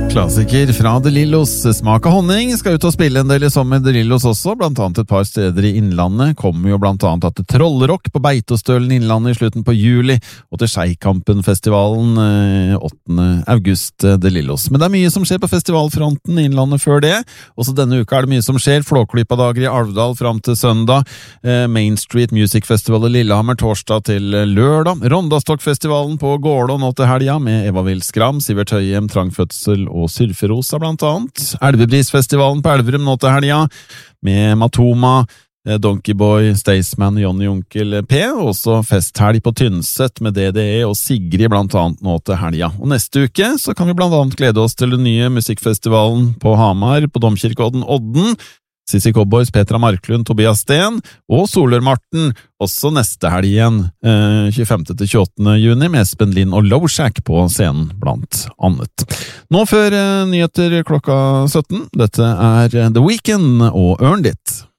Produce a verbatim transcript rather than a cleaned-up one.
Klassiker fra De Lillos. Smak av honning skal ut og spille en del i sommer. De Lillos også, blant annet et par steder i Innlandet. Kommer jo blant annet til Trollrock på Beitostølen Innlandet i slutten på juli, og til Skeikampen-festivalen eh, åttende august. De Lillos. Men det er mye som skjer på festivalfronten i Innlandet før det. Også denne uka er det mye som skjer. Flåklypa-dager i Alvdal fram til søndag. Eh, Main Street Music Festival i Lillehammer torsdag til lørdag. Rondastokkfestivalen på Gålå nå til helga med Eva Will Skram, Sivert Høyem, Trangfødsel og Surferosa blant annet. Elvebrisfestivalen på Elverum nå til helga med Matoma, Donkeyboy, Staysman, Johnny Onkel P, og også festhelg på Tynset med D D E og Sigrid blant annet nå til helga. Og neste uke så kan vi blant annet glede oss til den nye musikkfestivalen på Hamar, på Domkirkeodden Odden, Sissi Cowboys, Petra Marklund, Tobias Sten og Solør-Marten, også neste helg igjen, eh, tjuefemte til tjueåttende juni, med Espen Lind og Lowshack på scenen, blant annet. Nå før eh, nyheter klokka sytten, dette er The Weeknd og Earned It.